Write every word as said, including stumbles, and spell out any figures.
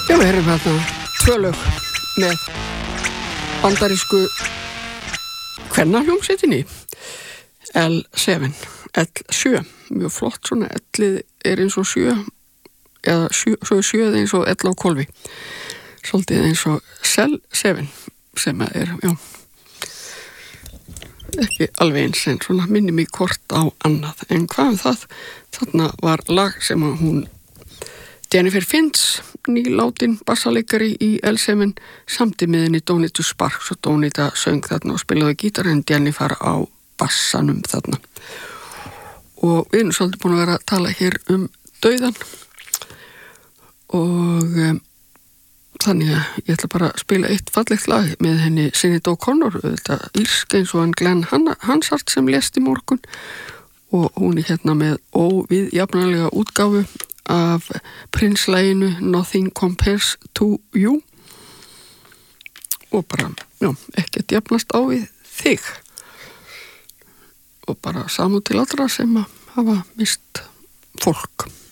Já, við erum hérna tvö lög með bandarísku kvennahljómsveitinni L sjö, L sjö, mjög flott svona, L-ið er eins og sjö eða sjö, svo er sjöð eins og L á hvolfi, svolítið eins og Cell sjö sem er, já, ekki alveg eins en svona minni mig kort á annað, en hvað um það, þarna var lag sem að hún Jennifer Finch, nýlátin bassaleikari í L sjö, samdi með henni Donita Sparks og Donita söng þarna og spilaði gítar en Jennifer á bassanum þarna. Og við erum svolítið búin að vera að tala hér um dauðan og um, þannig að ég ætla bara að spila eitt fallegt lag með henni Sinead O'Connor, þetta írsk eins og hann Glenn Hansard sem lést í morgun og hún er hérna með óviðjafnanlega útgáfu af Prince-laginu Nothing Compares to You og bara, já, ekkert jafnast á við þig og bara samúð til allra sem að hafa mist fólk.